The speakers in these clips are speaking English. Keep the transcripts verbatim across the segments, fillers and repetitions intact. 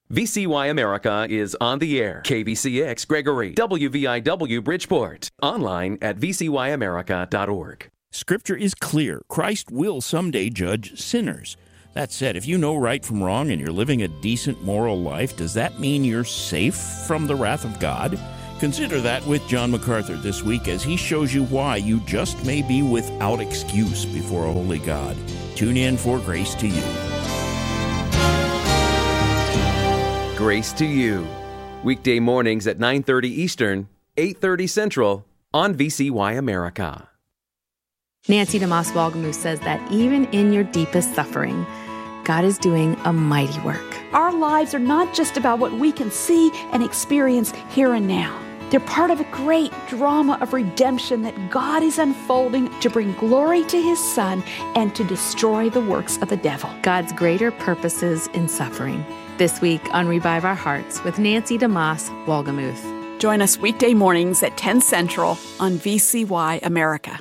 V C Y America is on the air. K V C X Gregory, W V I W Bridgeport. Online at v c y america dot org. Scripture is clear. Christ will someday judge sinners. That said, if you know right from wrong and you're living a decent moral life, does that mean you're safe from the wrath of God? Consider that with John MacArthur this week as he shows you why you just may be without excuse before a holy God. Tune in for Grace to You. Grace to You. Weekday mornings at nine thirty Eastern, eight thirty Central on V C Y America. Nancy DeMoss Wolgemuth says that even in your deepest suffering, God is doing a mighty work. Our lives are not just about what we can see and experience here and now. They're part of a great drama of redemption that God is unfolding to bring glory to His Son and to destroy the works of the devil. God's greater purposes in suffering. This week on Revive Our Hearts with Nancy DeMoss Wolgemuth. Join us weekday mornings at ten Central on V C Y America.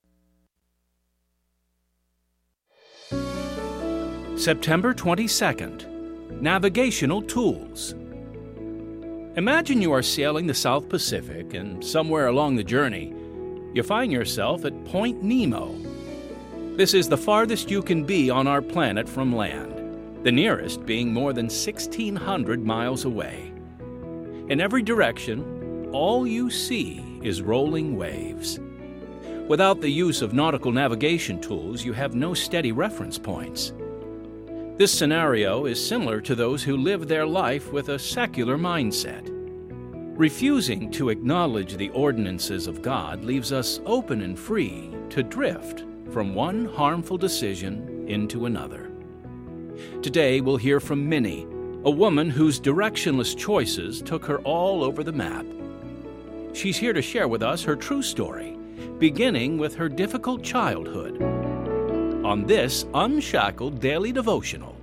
September twenty-second, Navigational Tools. Imagine you are sailing the South Pacific, and somewhere along the journey, you find yourself at Point Nemo. This is the farthest you can be on our planet from land, the nearest being more than sixteen hundred miles away. In every direction, all you see is rolling waves. Without the use of nautical navigation tools, you have no steady reference points. This scenario is similar to those who live their life with a secular mindset. Refusing to acknowledge the ordinances of God leaves us open and free to drift from one harmful decision into another. Today we'll hear from Minnie, a woman whose directionless choices took her all over the map. She's here to share with us her true story, beginning with her difficult childhood. On this Unshackled Daily Devotional.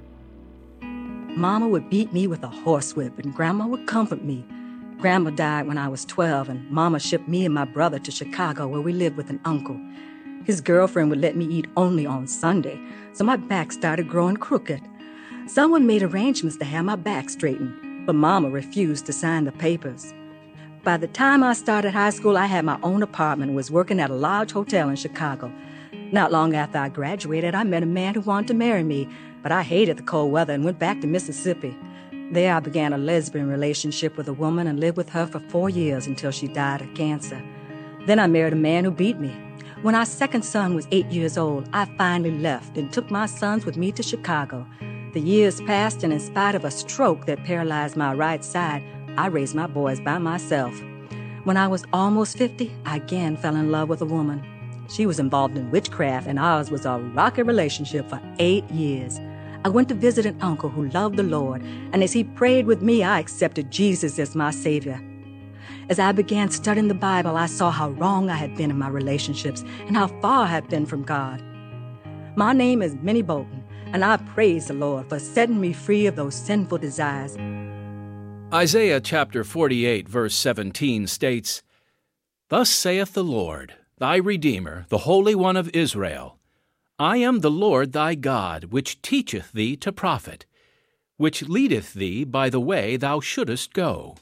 Mama would beat me with a horsewhip, and Grandma would comfort me. Grandma died when I was twelve, and Mama shipped me and my brother to Chicago, where we lived with an uncle. His girlfriend would let me eat only on Sunday, so my back started growing crooked. Someone made arrangements to have my back straightened, but Mama refused to sign the papers. By the time I started high school, I had my own apartment and was working at a large hotel in Chicago. Not long after I graduated, I met a man who wanted to marry me, but I hated the cold weather and went back to Mississippi. There I began a lesbian relationship with a woman and lived with her for four years until she died of cancer. Then I married a man who beat me. When our second son was eight years old, I finally left and took my sons with me to Chicago. The years passed, and in spite of a stroke that paralyzed my right side, I raised my boys by myself. When I was almost fifty, I again fell in love with a woman. She was involved in witchcraft, and ours was a rocky relationship for eight years. I went to visit an uncle who loved the Lord, and as he prayed with me, I accepted Jesus as my Savior. As I began studying the Bible, I saw how wrong I had been in my relationships and how far I had been from God. My name is Minnie Bolton, and I praise the Lord for setting me free of those sinful desires. Isaiah chapter forty-eight, verse seventeen states, "Thus saith the Lord, thy Redeemer, the Holy One of Israel, I am the Lord thy God, which teacheth thee to profit, which leadeth thee by the way thou shouldest go."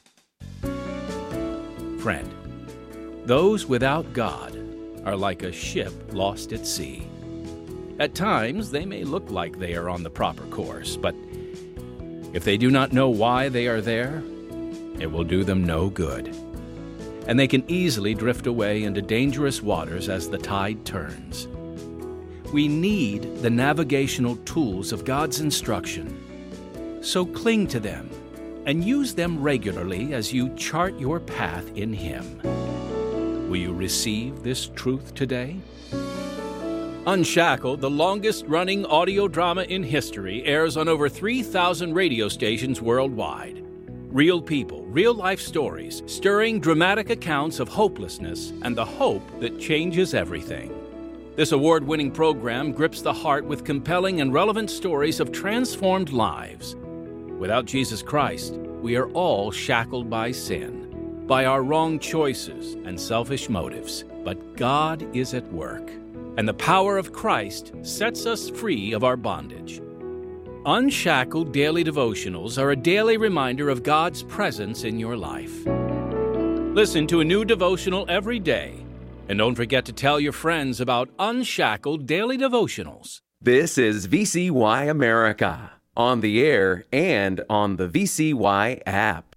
Friend, those without God are like a ship lost at sea. At times, they may look like they are on the proper course, but if they do not know why they are there, it will do them no good. And they can easily drift away into dangerous waters as the tide turns. We need the navigational tools of God's instruction. So cling to them and use them regularly as you chart your path in Him. Will you receive this truth today? Unshackled, the longest-running audio drama in history, airs on over three thousand radio stations worldwide. Real people, real-life stories, stirring dramatic accounts of hopelessness and the hope that changes everything. This award-winning program grips the heart with compelling and relevant stories of transformed lives. Without Jesus Christ, we are all shackled by sin, by our wrong choices and selfish motives. But God is at work, and the power of Christ sets us free of our bondage. Unshackled Daily Devotionals are a daily reminder of God's presence in your life. Listen to a new devotional every day. And don't forget to tell your friends about Unshackled Daily Devotionals. This is V C Y America, on the air and on the V C Y app.